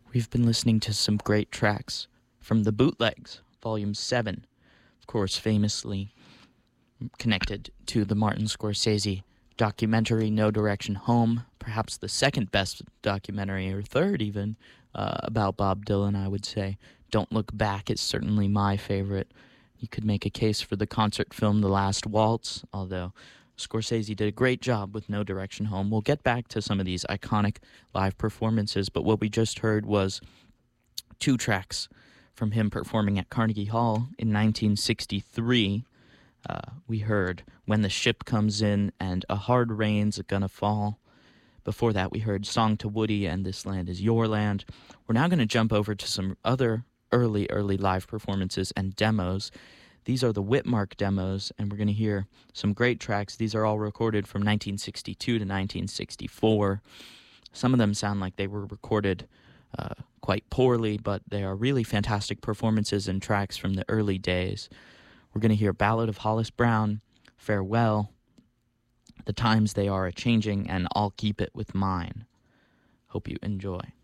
We've been listening to some great tracks from the Bootlegs, Volume 7, of course famously connected to the Martin Scorsese documentary No Direction Home, perhaps the second best documentary, or third even, about Bob Dylan, I would say. Don't Look Back is certainly my favorite. You could make a case for the concert film The Last Waltz, although Scorsese did a great job with No Direction Home. We'll get back to some of these iconic live performances, but what we just heard was two tracks from him performing at Carnegie Hall in 1963. We heard When the Ship Comes In and A Hard Rain's Gonna Fall. Before that, we heard Song to Woody and This Land Is Your Land. We're now going to jump over to some other early live performances and demos. These are the Whitmark demos, and we're going to hear some great tracks. These are all recorded from 1962 to 1964. Some of them sound like they were recorded quite poorly, but they are really fantastic performances and tracks from the early days. We're going to hear Ballad of Hollis Brown, Farewell, The Times They Are A-Changing, and I'll Keep It With Mine. Hope you enjoy.